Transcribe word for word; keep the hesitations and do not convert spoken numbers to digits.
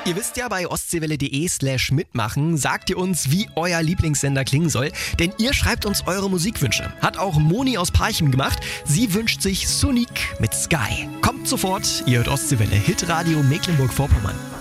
Ihr wisst ja, bei ostseewelle.de slash mitmachen sagt ihr uns, wie euer Lieblingssender klingen soll. Denn ihr schreibt uns eure Musikwünsche. Hat auch Moni aus Parchim gemacht. Sie wünscht sich Sonic mit Sky. Kommt sofort, ihr hört Ostseewelle, Hitradio Mecklenburg-Vorpommern.